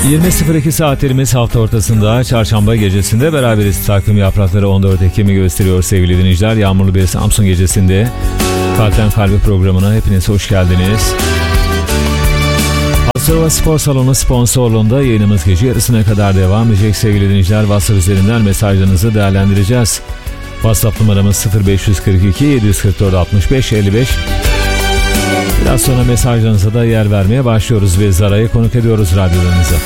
20.02 saatlerimiz hafta ortasında çarşamba gecesinde beraberiz. Takvim yaprakları 14 Ekim'i gösteriyor sevgili dinleyiciler. Yağmurlu bir Samsun gecesinde Kalpten Kalbe programına hepiniz hoş geldiniz. Asırva Spor Salonu sponsorluğunda yayınımız gece yarısına kadar devam edecek sevgili dinleyiciler. WhatsApp üzerinden mesajlarınızı değerlendireceğiz. WhatsApp numaramız 0542 744 65 55. Biraz sonra mesajlarınıza da yer vermeye başlıyoruz ve Zara'yı konuk ediyoruz radyolarınıza.